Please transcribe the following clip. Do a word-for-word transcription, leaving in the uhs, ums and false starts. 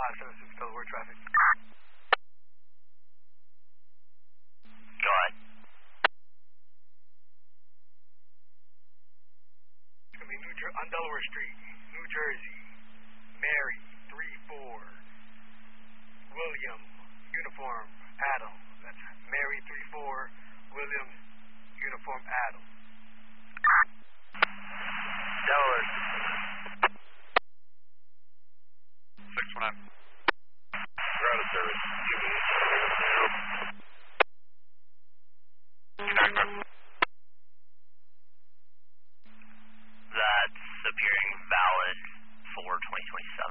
five seven six Delaware traffic. Go ahead. It's going to be New Jer- on Delaware Street, New Jersey, Mary, three four, William, uniform, Adam. That's Mary, three four, William, uniform, Adam. Delaware. six one nine. We're out of service. That's appearing valid for twenty twenty-seven.